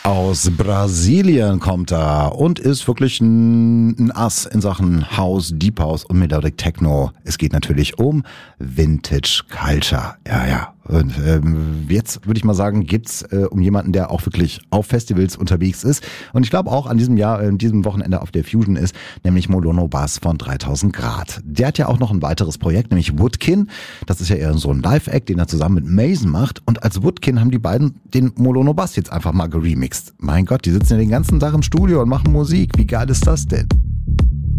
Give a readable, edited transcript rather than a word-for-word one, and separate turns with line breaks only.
Aus Brasilien kommt er und ist wirklich ein Ass in Sachen House, Deep House und Melodic Techno. Es geht natürlich um Vintage Culture. Ja. Und jetzt würde ich mal sagen, geht's um jemanden, der auch wirklich auf Festivals unterwegs ist. Und ich glaube auch an diesem Wochenende auf der Fusion ist, nämlich Molono Bass von 3000 Grad. Der hat ja auch noch ein weiteres Projekt, nämlich Woodkin. Das ist ja eher so ein Live-Act, den er zusammen mit Mason macht. Und als Woodkin haben die beiden den Molono Bass jetzt einfach mal geremixed. Mein Gott, die sitzen ja den ganzen Tag im Studio und machen Musik. Wie geil ist das denn?